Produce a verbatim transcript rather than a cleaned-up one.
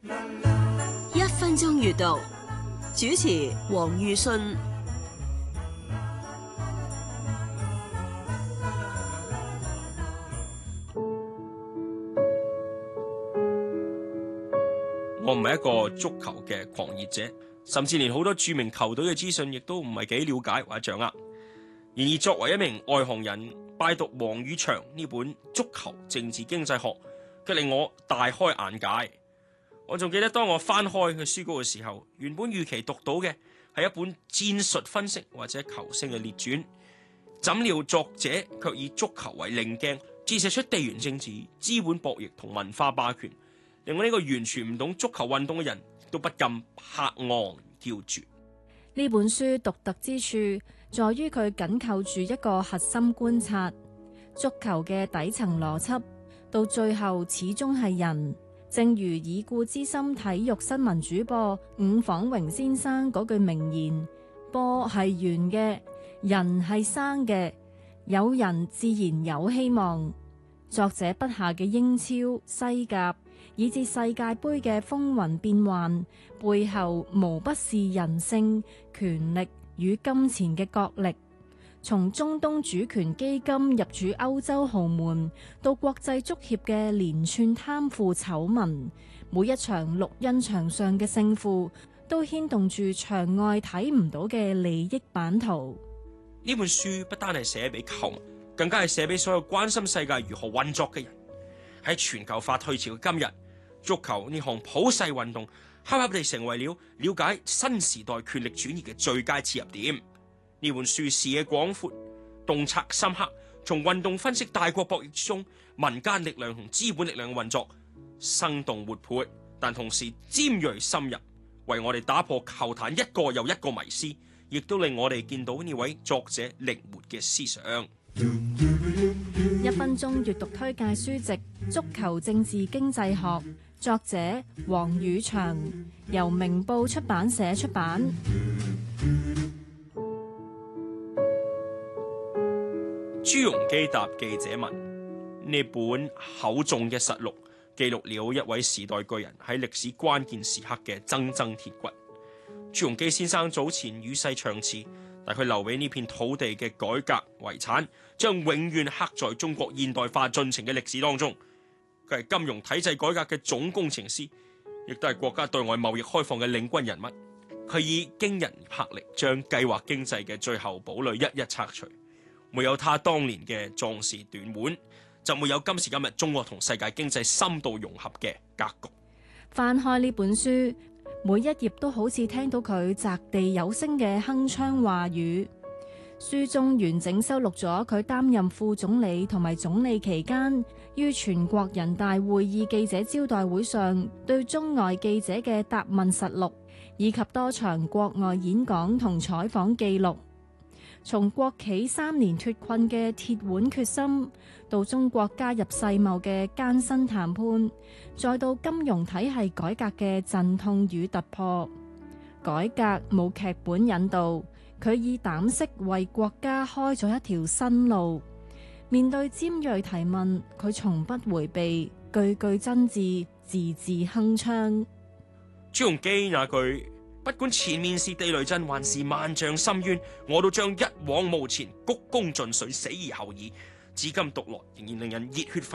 一分鐘閱讀，主持黃裕信。 我唔係一個足球嘅狂熱者，甚至連好多著名球隊嘅資訊亦都唔係幾了解或者掌握。然而作為一名外行人，拜讀王宇翔呢本《足球政治經濟學》，卻令我大開眼界。我仲記得當我翻開佢書稿嘅時候，原本預期讀到嘅係一本戰術分析或者球星嘅列傳，怎料作者卻以足球為棱鏡，折射出地緣政治、資本博弈同文化霸權，令我呢個完全唔懂足球運動嘅人都不禁拍案叫絕。 呢本書獨特之處在於佢緊扣住一個核心觀察：足球嘅底層邏輯，到最後始終係人。正如已故資深體育新聞主播伍晃榮先生嗰句名言：波係圓嘅，人係生嘅，有人自然有希望。作者筆下嘅英超、西甲以至世界盃嘅風雲變幻，背後無不是人性、權力與金錢嘅角力。從中東主權基金入主歐洲豪門，到國際足協嘅連串貪腐醜聞，每一場綠茵場上嘅勝負都牽動住場外睇唔到嘅利益版圖。 呢本書不單係寫俾球迷，更加係寫俾所有關心世界如何運作嘅人。喺全球化退潮嘅今日，足球呢項普世運動恰恰地成為了了解新時代權力轉移嘅最佳切入點。呢本書視野廣闊，洞察深刻，從運動分析大國博弈之中民間力量同資本力量嘅運作，生動活潑，但同時尖銳深入，為我哋打破球壇一個又一個迷思，亦都令我哋見到呢位作者靈活嘅思想。 一分鐘閱讀推介書籍《足球政治經濟學》，作者王宇翔，由明報出版社出版。 朱鎔基答記者問：呢本厚重嘅實錄記錄了一位時代巨人喺歷史關鍵時刻嘅錚錚鐵骨。朱鎔基先生早前與世長辭，但佢留俾呢片土地嘅改革遺產，將永遠刻在中國現代化進程嘅歷史當中。佢係金融體制改革嘅總工程師，亦都係國家對外貿易開放嘅領軍人物。佢以驚人魄力，將計劃經濟嘅最後堡壘一一拆除。沒有他當年嘅壯士斷腕，就沒有今時今日中國同世界經濟深度融合嘅格局。 翻開呢本書，每一頁都好似聽到佢擲地有聲嘅鏗鏘話語。書中完整收錄咗佢擔任副總理同埋總理期間，於全國人大會議記者招待會上對中外記者嘅答問實錄，以及多場國外演講同採訪記錄。從國企三年脫困嘅鐵腕決心，到中國加入世貿嘅艱辛談判，再到金融體系改革嘅陣痛與突破。改革冇劇本引導，佢以膽識為國家開咗一條新路。面對尖銳提問，佢從不迴避，句句真摯，字字鏗鏘。 朱鎔基那句不管前面是地雷陣還是萬丈深淵，我都將一往無前，鞠躬盡瘁，死而後已，至今讀來仍然令人熱血沸